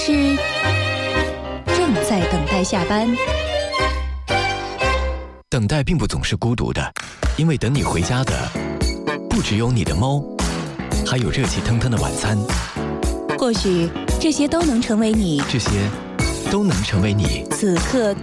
是正在等待下班。 等待并不总是孤独的，因为等你回家的不只有你的猫，还有热气腾腾的晚餐。 或许这些都能成为你此刻